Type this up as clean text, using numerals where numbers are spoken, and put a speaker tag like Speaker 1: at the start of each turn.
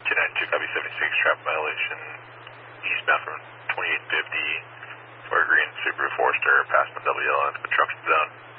Speaker 1: 292, copy 76, traffic violation, eastbound from 2850, Fort Green, Subaru Forester, past the WLN, construction zone.